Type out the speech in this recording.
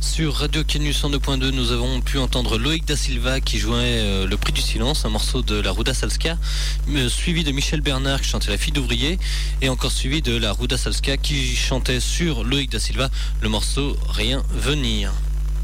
Sur Radio Canu 102.2, nous avons pu entendre Loïc Da Silva qui jouait Le Prix du Silence, un morceau de la Ruda Salska, suivi de Michel Bernard qui chantait La Fille d'ouvrier, et encore suivi de la Ruda Salska qui chantait sur Loïc Da Silva le morceau Rien venir.